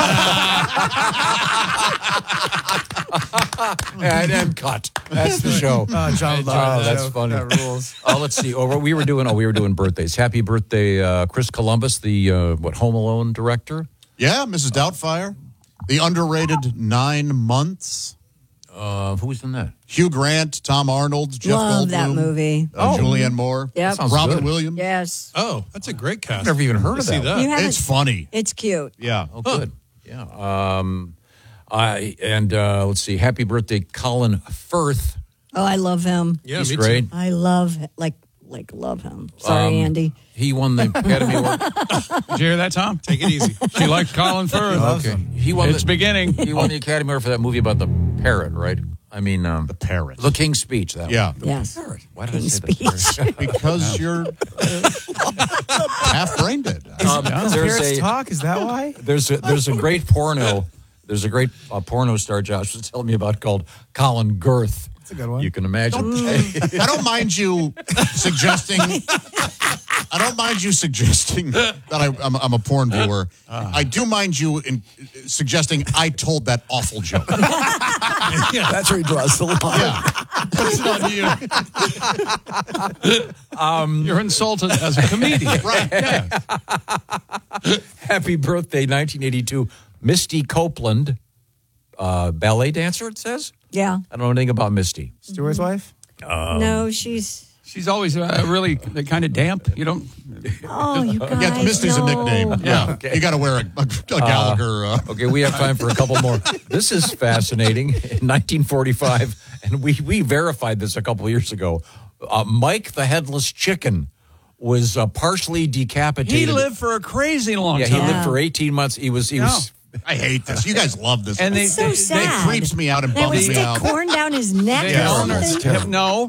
and, and cut. That's the show. Oh, John Oh, loved that that's show. funny. That rules. Oh, let's see. Oh, we were doing. Oh, we were doing birthdays. Happy birthday, uh, Chris Columbus, the uh, what Home Alone director. Yeah, Missus Doubtfire. The underrated Nine Months. Uh, who was in that? Hugh Grant, Tom Arnold, Jeff Love Goldblum. that movie. Uh, Oh. Julianne Moore. Yep. Sounds Robin good. Williams. Yes. Oh, that's a great cast. I've never even heard I of see that. that. You haven't- It's funny. It's cute. Yeah. Oh, good. Yeah. Um, I and uh, let's see. Happy birthday, Colin Firth. Oh, I love him. Yeah, He's me great. too. I love, like, like love him. Sorry, Um, Andy. He won the Academy Award. Did you hear that, Tom? Take it easy. She liked Colin Firth. Okay. He won. It's the, beginning. He won the Academy Award for that movie about the parrot, right? I mean, um, The Parrot. The King's Speech. That Yeah. one. Yes. Why did King's I say that? Speech. Because you're uh, half brain dead. Um, Does there's parrots a talk? Is that why? there's a there's a great porno. There's a great uh, porno star Josh was telling me about called Colin Girth. That's a good one. You can imagine. I don't mind you suggesting. I don't mind you suggesting that I, I'm, I'm a porn viewer. I do mind you in suggesting I told that awful joke. That's where he draws the line. Yeah. It's not you. um, You're insulted as a comedian. Right. Yeah. Happy birthday, nineteen eighty-two, Misty Copeland, uh, ballet dancer. It says. Yeah. I don't know anything about Misty. Stewart's wife? Um, No, she's. She's always uh, really kind of damp. You don't. Oh, you guys. Yeah, Misty's no. a nickname. Yeah. Okay. You got to wear a, a, a Gallagher. Uh, Okay, we have time for a couple more. This is fascinating. In nineteen forty-five, and we, we verified this a couple of years ago, uh, Mike the Headless Chicken was uh, partially decapitated. He lived for a crazy long Yeah, time. he lived Yeah. for eighteen months. He was he was I hate this. You guys love this. And they- It's so they- sad. It creeps me out and They would bums me stick out. corn down his neck They or own her- something. No,